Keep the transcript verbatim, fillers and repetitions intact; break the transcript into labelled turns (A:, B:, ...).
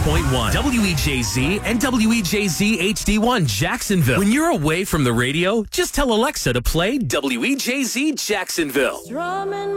A: point one, W E J Z and W E J Z H D one Jacksonville. When you're away from the radio, just tell Alexa to play W E J Z Jacksonville.
B: Drumming